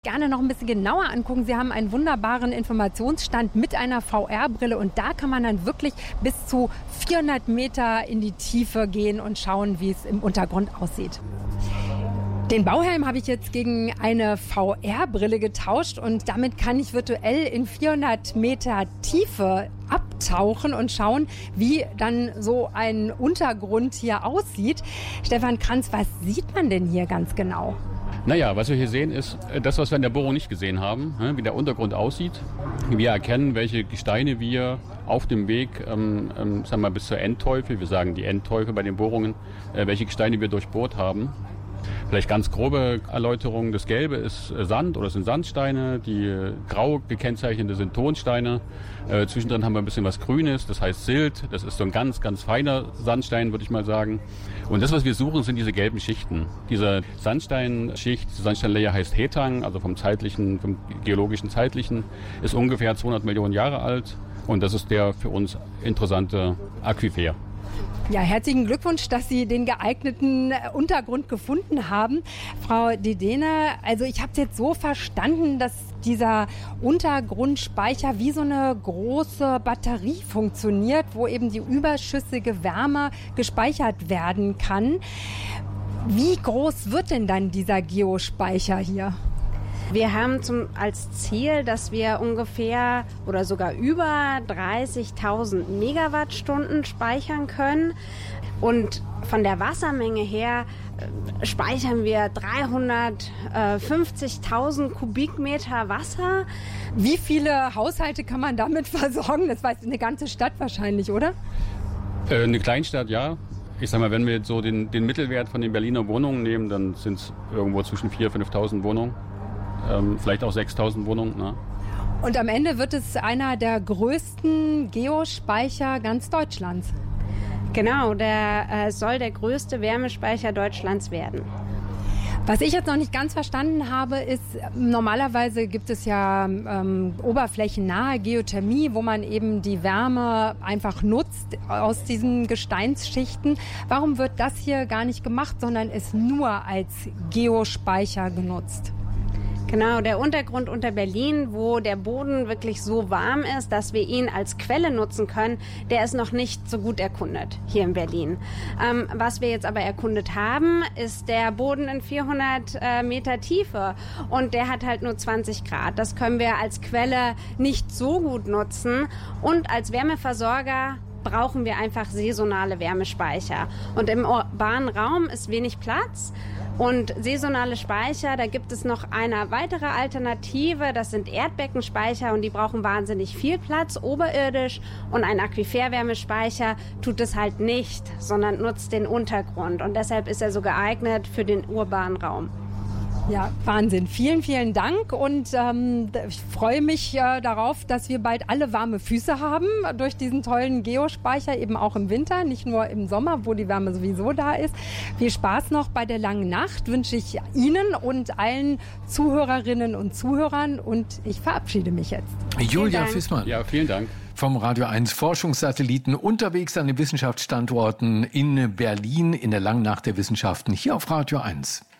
Gerne noch ein bisschen genauer angucken. Sie haben einen wunderbaren Informationsstand mit einer VR-Brille und da kann man dann wirklich bis zu 400 Meter in die Tiefe gehen und schauen, wie es im Untergrund aussieht. Den Bauhelm habe ich jetzt gegen eine VR-Brille getauscht und damit kann ich virtuell in 400 Meter Tiefe abtauchen und schauen, wie dann so ein Untergrund hier aussieht. Stefan Kranz, was sieht man denn hier ganz genau? Naja, was wir hier sehen, ist das, was wir in der Bohrung nicht gesehen haben, wie der Untergrund aussieht. Wir erkennen, welche Gesteine wir auf dem Weg sagen wir bis zur Endteufel, wir sagen die Endteufel bei den Bohrungen, welche Gesteine wir durchbohrt haben. Vielleicht ganz grobe Erläuterung. Das Gelbe ist Sand oder sind Sandsteine. Die grau gekennzeichnete sind Tonsteine. Zwischendrin haben wir ein bisschen was Grünes, das heißt Silt. Das ist so ein ganz, ganz feiner Sandstein, würde ich mal sagen. Und das, was wir suchen, sind diese gelben Schichten. Diese Sandsteinschicht, diese Sandsteinlayer heißt Hetang, also vom geologischen zeitlichen, ist ungefähr 200 Millionen Jahre alt. Und das ist der für uns interessante Aquifer. Ja, herzlichen Glückwunsch, dass Sie den geeigneten Untergrund gefunden haben. Frau Dedene, also ich habe es jetzt so verstanden, dass dieser Untergrundspeicher wie so eine große Batterie funktioniert, wo eben die überschüssige Wärme gespeichert werden kann. Wie groß wird denn dann dieser Geospeicher hier? Wir haben als Ziel, dass wir ungefähr oder sogar über 30.000 Megawattstunden speichern können. Und von der Wassermenge her speichern wir 350.000 Kubikmeter Wasser. Wie viele Haushalte kann man damit versorgen? Das weiß eine ganze Stadt wahrscheinlich, oder? Eine Kleinstadt, ja. Ich sag mal, wenn wir jetzt so den Mittelwert von den Berliner Wohnungen nehmen, dann sind es irgendwo zwischen 4.000 und 5.000 Wohnungen. Vielleicht auch 6.000 Wohnungen. Ne? Und am Ende wird es einer der größten Geospeicher ganz Deutschlands. Genau, der soll der größte Wärmespeicher Deutschlands werden. Was ich jetzt noch nicht ganz verstanden habe, ist, normalerweise gibt es ja oberflächennahe Geothermie, wo man eben die Wärme einfach nutzt aus diesen Gesteinsschichten. Warum wird das hier gar nicht gemacht, sondern ist nur als Geospeicher genutzt? Genau, der Untergrund unter Berlin, wo der Boden wirklich so warm ist, dass wir ihn als Quelle nutzen können, der ist noch nicht so gut erkundet hier in Berlin. Was wir jetzt aber erkundet haben, ist der Boden in 400 Meter Tiefe und der hat halt nur 20 Grad. Das können wir als Quelle nicht so gut nutzen und als Wärmeversorger brauchen wir einfach saisonale Wärmespeicher. Und im urbanen Raum ist wenig Platz. Und saisonale Speicher, da gibt es noch eine weitere Alternative, das sind Erdbeckenspeicher und die brauchen wahnsinnig viel Platz oberirdisch und ein Aquiferwärmespeicher tut es halt nicht, sondern nutzt den Untergrund und deshalb ist er so geeignet für den urbanen Raum. Ja, Wahnsinn. Vielen, vielen Dank und ich freue mich darauf, dass wir bald alle warme Füße haben durch diesen tollen Geospeicher, eben auch im Winter, nicht nur im Sommer, wo die Wärme sowieso da ist. Viel Spaß noch bei der langen Nacht wünsche ich Ihnen und allen Zuhörerinnen und Zuhörern und ich verabschiede mich jetzt. Julia Fissmann. Ja, vielen Dank. Vom Radio 1 Forschungssatelliten unterwegs an den Wissenschaftsstandorten in Berlin in der langen Nacht der Wissenschaften hier auf Radio 1.